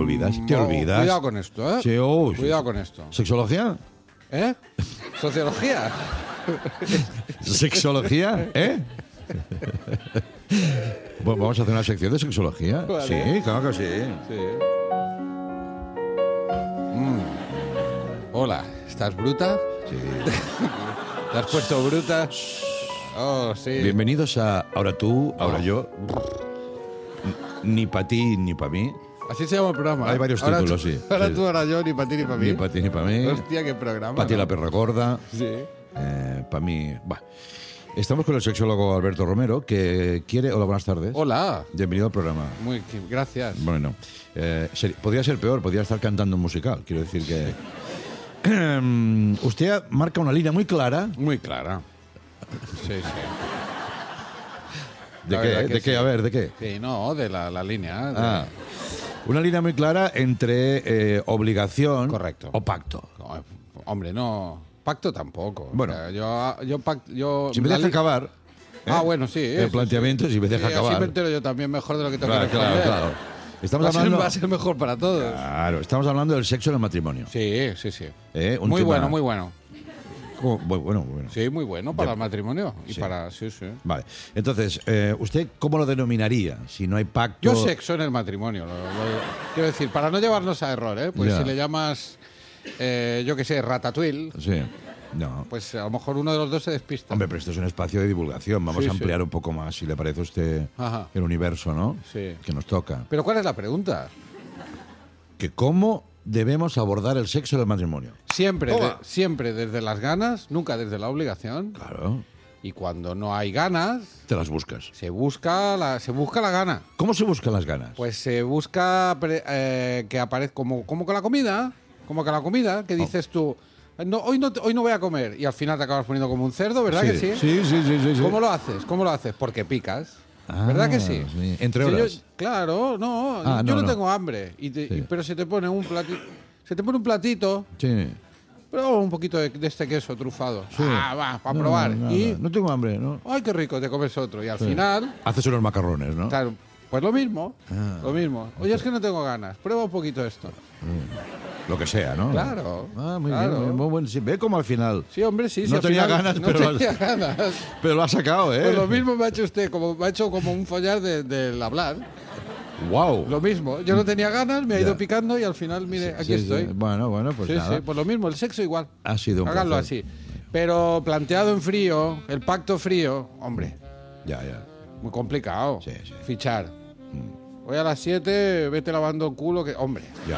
olvidas. Te olvidas. Cuidado con esto, ¿eh? Sí, uy, Cuidado sí. con esto. ¿Sexología? ¿Eh? ¿Sociología? ¿Sexología? ¿Eh? Bueno, vamos a hacer una sección de sexología. Vale. Sí, claro que sí. Sí. Hola, ¿estás bruta? Sí. ¿Te has puesto bruta? Oh, sí. Bienvenidos a Ahora tú, ahora yo. Ni para ti, ni para mí. Así se llama el programa. Hay varios Ahora títulos, tú- sí. Ahora Sí. tú, ahora yo, ni para ti, ni para mí. Ni para ti, ni para mí. Hostia, qué programa. Para ti ¿no? la perra gorda. Sí. Para mí... Bah. Estamos con el sexólogo Alberto Romero, que quiere... Hola, buenas tardes. Hola. Bienvenido al programa. Gracias. Bueno, podría ser peor, podría estar cantando un musical. Quiero decir que... Usted marca una línea muy clara. Muy clara. Sí, sí. ¿De La qué? verdad ¿De que qué? sí. A ver, ¿de qué? Sí, no, de la línea. Ah, una línea muy clara entre obligación Correcto. o pacto. No, hombre, no. Pacto tampoco. Bueno. O sea, yo Si me la deja li- acabar... Ah, bueno, sí. El planteamiento, si me deja sí, acabar. Así me entero yo también mejor de lo que tengo Claro, que responder. claro. Estamos Va a ser- hablando... va a ser mejor para todos. Claro, estamos hablando del sexo en el matrimonio. Sí, sí, sí. Un Muy tema- bueno, muy bueno. Bueno. Sí, muy bueno para el matrimonio. Y Sí. para. Sí, sí. Vale. Entonces, ¿usted cómo lo denominaría? Si no hay pacto... Yo sexo en el matrimonio. Quiero decir, para no llevarnos a error, ¿eh? Pues Ya. si le llamas, yo qué sé, ratatouille, Sí. No. pues a lo mejor uno de los dos se despista. Hombre, pero esto es un espacio de divulgación. Vamos Sí, a sí. ampliar un poco más, si le parece a usted, Ajá. el universo, ¿no? Sí. Que nos toca. Pero ¿cuál es la pregunta? Que cómo debemos abordar el sexo en el matrimonio. Siempre, Toma. siempre desde las ganas, nunca desde la obligación. Claro. Y cuando no hay ganas, Te las buscas. se busca la gana. ¿Cómo se buscan las ganas? Pues se busca que aparezca como con la comida, que dices tú, no, hoy no voy a comer y al final te acabas poniendo como un cerdo, ¿verdad que sí? Sí. ¿Cómo lo haces? Porque picas. ¿Verdad que sí? Entre Si horas. claro, no. Ah, yo no, no no. tengo hambre. Sí. Pero se te pone un platito. Se te pone un platito, Sí. pero un poquito de este queso trufado. Sí. Va, para No, probar. nada. Y, No tengo hambre, ¿no? ¡ay, qué rico! Te comes otro. Y al Sí. final, Haces unos macarrones, ¿no? claro, pues lo mismo. Ah. Lo mismo. Oye, es que no tengo ganas. Prueba un poquito esto. Lo que sea, ¿no? Claro, Ah, muy claro. bien. Muy bueno. Sí, ve como al final. Sí, hombre, sí. No sí, al tenía final ganas, no pero- tenía ganas. Pero lo ha sacado, ¿eh? Pues lo mismo me ha hecho usted, me ha hecho como un follar del hablar. ¡Wow! Lo mismo. Yo no tenía ganas, me ha Ya. ido picando y al final, mire, aquí Sí, estoy. sí. Bueno, pues Sí, nada. sí, pues lo mismo, el sexo igual. Ha sido un Háganlo placer. así. Pero planteado en frío, el pacto frío, hombre, Ya. muy complicado. Sí, sí. Fichar. Hoy a las 7, vete lavando el culo, que hombre. Ya.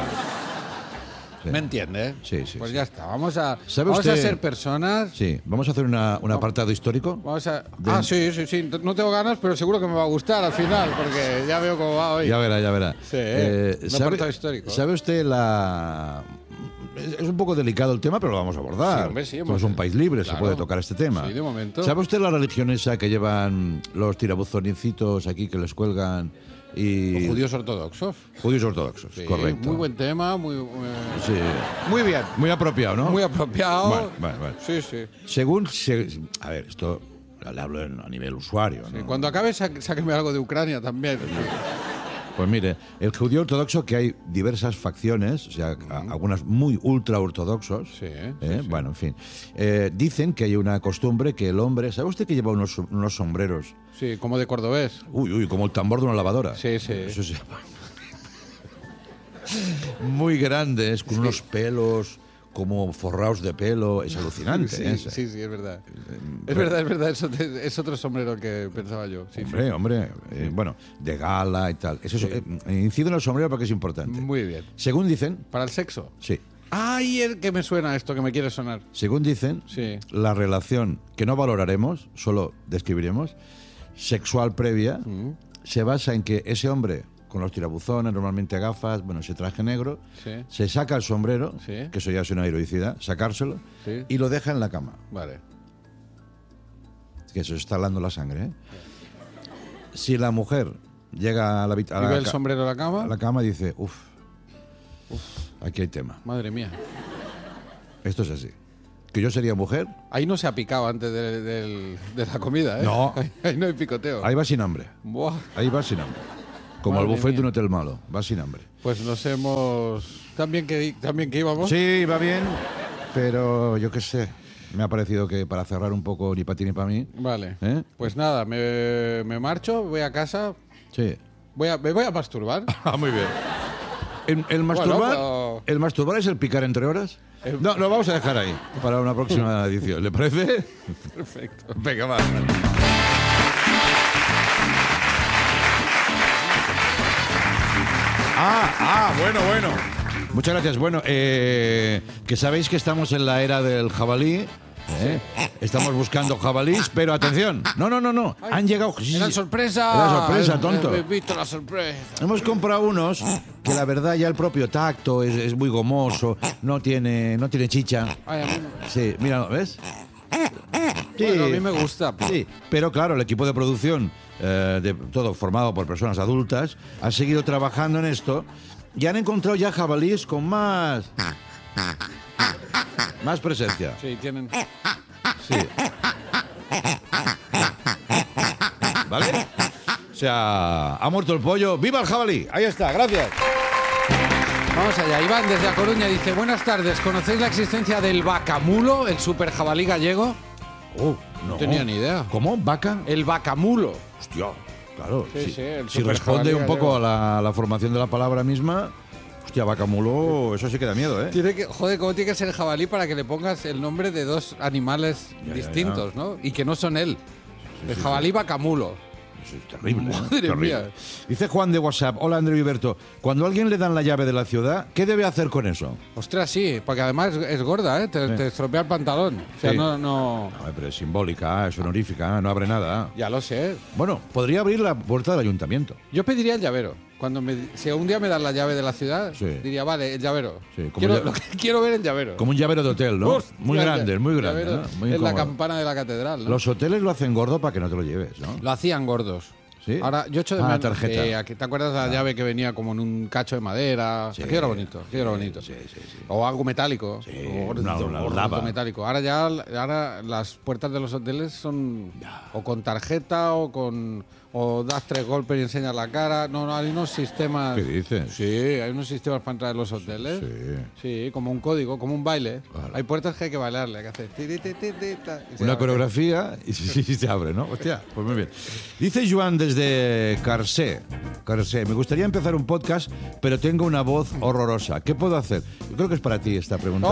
Sí. ¿Me entiende? Sí, sí, Pues sí. ya está. Vamos a ¿Sabe usted- ser personas. Sí, vamos a hacer un apartado histórico. Ah, sí. No tengo ganas, pero seguro que me va a gustar al final, porque ya veo cómo va hoy. Ya verá. Sí, un apartado histórico. ¿Sabe usted la...? Es un poco delicado el tema, pero lo vamos a abordar. Sí, hombre, sí, Somos un país libre, se claro. puede tocar este tema. Sí, de momento. ¿Sabe usted la religión esa que llevan los tirabuzoncitos aquí que les cuelgan y... Los judíos ortodoxos. Judíos ortodoxos, Sí, correcto. Muy buen tema, Sí. muy bien. Muy apropiado, ¿no? Muy apropiado. Bueno. Sí, sí. A ver, esto le hablo a nivel usuario, ¿no? Cuando acabe, sáqueme algo de Ucrania también. Pues mire, el judío ortodoxo, que hay diversas facciones, o sea, algunas muy ultra ortodoxos, Sí, bueno, en fin, dicen que hay una costumbre que el hombre, ¿sabe usted que lleva unos sombreros? Sí, como de cordobés. Uy, como el tambor de una lavadora. Sí, sí. Eso se llama. Muy grandes, con unos pelos como forrados de pelo, es alucinante. Sí, ¿eh? sí, es verdad. Es verdad, es otro sombrero que pensaba yo. Sí, Hombre, bueno, de gala y tal. Eso incido en el sombrero porque es importante. Muy bien. Según dicen, ¿Para el sexo? sí, ¡Ay, el que me suena esto, que me quiere sonar! según dicen, Sí. la relación que no valoraremos, solo describiremos, sexual previa, se basa en que ese hombre, con los tirabuzones, normalmente gafas, bueno, ese traje negro, Sí. se saca el sombrero, Sí. que eso ya es una heroicidad, sacárselo, Sí. y lo deja en la cama. Vale. Que eso está hablando la sangre, ¿eh? Si la mujer llega a la, ¿Y ve el sombrero de la cama? a la cama y dice, aquí hay tema. Madre mía. Esto es así. Que yo sería mujer, Ahí no se ha picado antes de la comida, ¿eh? No. Ahí no hay picoteo. ahí va sin hambre. Buah. Ahí va sin hambre. Como el Madre buffet de mía. un hotel malo. Va sin hambre. Pues nos hemos... También que íbamos. Sí, va bien, pero yo qué sé. Me ha parecido que para cerrar un poco ni para ti ni para mí. Vale. ¿Eh? Pues nada, me marcho, voy a casa, Sí. me voy a masturbar. Muy bien. ¿El masturbar, pero- ¿El masturbar es el picar entre horas? El- No, lo vamos a dejar ahí para una próxima edición. ¿Le parece? Perfecto. Venga, va. Bueno. Muchas gracias. Bueno, que sabéis que estamos en la era del jabalí. ¿eh? Estamos buscando jabalís, pero atención. No. Han llegado. Sí, ¡Era sí. sorpresa! Era sorpresa, tonto. He visto la sorpresa. Hemos comprado unos que la verdad ya el propio tacto es muy gomoso, no tiene chicha. Ay, a mí no. Sí, mira, ¿ves? Sí, Bueno, a mí me gusta. sí, pero claro, el equipo de producción, de todo formado por personas adultas, ha seguido trabajando en esto y han encontrado ya jabalíes con más presencia. Sí, tienen... Sí. ¿Vale? O sea, ha muerto el pollo. ¡Viva el jabalí! Ahí está, gracias. Vamos allá. Iván, desde A Coruña, dice: buenas tardes, ¿conocéis la existencia del vacamulo, el super jabalí gallego? No tenía ni idea. ¿Cómo? ¿Vaca? El vacamulo. Hostia, claro. Sí, sí, el si super responde jabalí un poco gallego. a la formación de la palabra misma, hostia, vaca mulo, eso sí que da miedo, ¿eh? Joder, ¿cómo tiene que ser el jabalí para que le pongas el nombre de dos animales Ya, distintos, ¿no? Y que no son él. El jabalí vacamulo. Eso es terrible. ¿eh? Madre Terrible. mía. Dice Juan de WhatsApp: hola André Viverto, cuando a alguien le dan la llave de la ciudad, ¿qué debe hacer con eso? Ostras, sí, porque además es gorda, ¿eh? Te estropea el pantalón. O sea, Sí. no... No, pero es simbólica, es honorífica, no abre nada. Ya lo sé. Bueno, podría abrir la puerta del ayuntamiento. Yo pediría el llavero. Si un día me dan la llave de la ciudad, Sí. diría, vale, el llavero. Sí, como Quiero ver el llavero. Como un llavero de hotel, ¿no? Hostia, Muy grande, el muy grande. llavero ¿no? Muy en la incómodo. campana de la catedral, ¿no? Los hoteles lo hacen gordo para que no te lo lleves, ¿no? Lo hacían gordos. ¿Sí? Ahora, yo echo de Ah, menos. tarjeta. ¿Te acuerdas de la llave que venía como en un cacho de madera? Sí. Aquello era bonito, aquello era bonito. Sí. O algo metálico. Sí, o una gordito lava. metálico. Ahora las puertas de los hoteles son o con tarjeta o das 3 golpes y enseñas la cara. No, hay unos sistemas. ¿Qué dices? Sí, hay unos sistemas para entrar en los hoteles. Sí, como un código, como un baile. Claro. Hay puertas que hay que bailarle, hay que hacer. Ti, ti, ti, ti, ta, y se Una abre. coreografía y sí, se abre, ¿no? Hostia, pues muy bien. Dice Joan desde Carcé. Me gustaría empezar un podcast, pero tengo una voz horrorosa. ¿Qué puedo hacer? Yo creo que es para ti esta pregunta.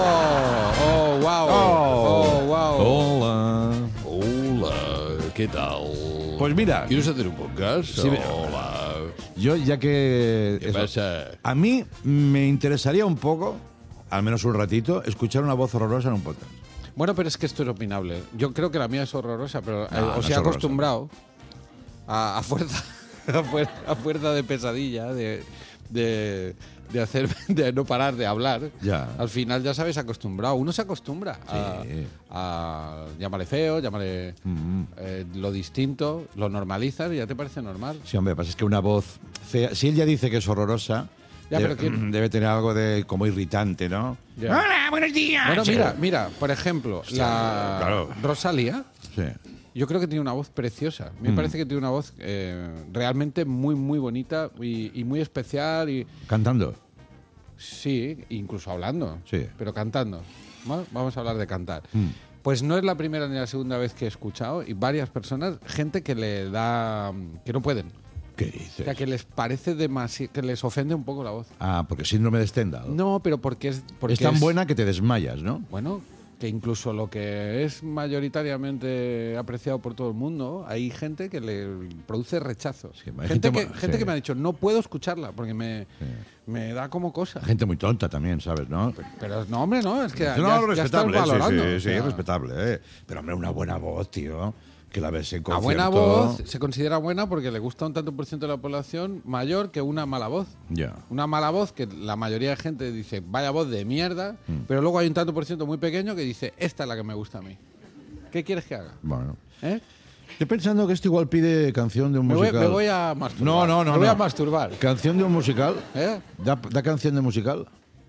Wow. Hola. Hola, ¿qué tal? Pues mira, ¿Quieres hacer un podcast? Sí, Hola. yo ya que... ¿Qué eso, pasa? a mí me interesaría un poco, al menos un ratito, escuchar una voz horrorosa en un podcast. Bueno, pero es que esto es opinable. Yo creo que la mía es horrorosa, pero No, no os es he horrorosa. acostumbrado a fuerza, a fuerza de pesadilla, de hacer, de no parar de hablar. Ya. Al final ya sabes acostumbrado. Uno se acostumbra a llámale feo, llámale lo distinto, lo normalizas y ya te parece normal. Sí, hombre, pasa es que una voz fea... Si él ya dice que es horrorosa, Ya, debe, pero ¿quién? debe tener algo de como irritante, ¿no? Ya. Hola, buenos días. Bueno, mira, por ejemplo, la claro. Rosalía. Sí. Yo creo que tiene una voz preciosa. Me parece que tiene una voz realmente muy, muy bonita y muy especial. Y Cantando. sí, incluso hablando. Sí. Pero cantando. ¿No? Vamos a hablar de cantar. Pues no es la primera ni la segunda vez que he escuchado y varias personas, gente que le da... que no pueden. ¿Qué O dices? sea, que les parece demasiado... que les ofende un poco la voz. Ah, porque síndrome de Stendhal. No, pero porque es... Porque es tan buena que te desmayas, ¿no? Bueno, que incluso lo que es mayoritariamente apreciado por todo el mundo, hay gente que le produce rechazo. Sí, hay gente gente gente sí. que me ha dicho, no puedo escucharla porque me da como cosa. Gente muy tonta también, ¿sabes? ¿No? Pero no, hombre, no, es que ya, No, ya estás respetable, valorando. sí, o sea, respetable, ¿eh? Pero, hombre, una buena voz, tío. Que la ves en a concierto. buena voz se considera buena porque le gusta a un tanto por ciento de la población mayor que una mala voz. Ya. Una mala voz que la mayoría de gente dice, vaya voz de mierda, pero luego hay un tanto por ciento muy pequeño que dice, esta es la que me gusta a mí. ¿Qué quieres que haga? Bueno. ¿Eh? Estoy pensando que esto igual pide canción de un Me musical. voy a masturbar. No. Me voy a masturbar. ¿Canción de un musical? ¿Eh? ¿Da canción de musical?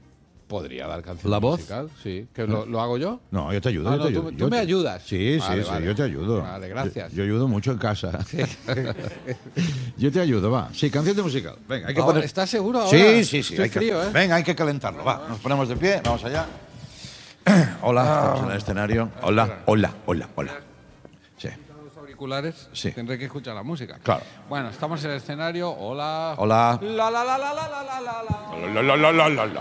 Podría dar canción ¿La voz? musical, sí. ¿Que lo hago yo? No, yo te ayudo. Ah, yo no, te ayudo. tú Yo me te- ayudas. Sí, Vale, sí, vale. yo te ayudo. Vale, gracias. Yo ayudo mucho en casa. Yo te ayudo, va. Sí, canción de musical. Venga, hay que Ahora, poner... ¿estás seguro ahora? Sí, sí, sí. Estoy hay que- frío, ¿eh? Venga, hay que calentarlo. Va, nos ponemos de pie, vamos allá. Hola, estamos en el escenario. Hola, hola, hola, hola. Sí, Los auriculares, Sí. tendré que escuchar la música. Claro. Bueno, estamos en el escenario. Hola. hola. La la la la la la la la la.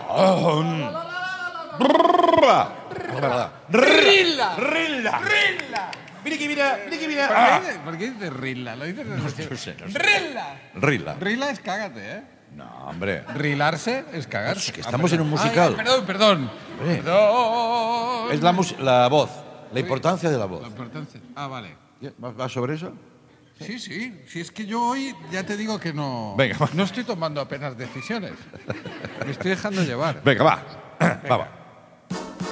Rilla. Rilla. Mira que mira, mira que mira. ¿Por qué dices Rilla? Lo dices No sé. Rilla. Rilla. Rilla es cágate, ¿eh? No, hombre. Rilarse es cagarse. Es que estamos en un musical. Perdón. Hombre. Perdón. Es la voz, la importancia de la voz. La importancia. Ah, vale. ¿Va sobre eso? Sí. Si es que yo hoy ya te digo que no. Venga, va. No estoy tomando apenas decisiones. Me estoy dejando llevar. Venga, va. Va, va.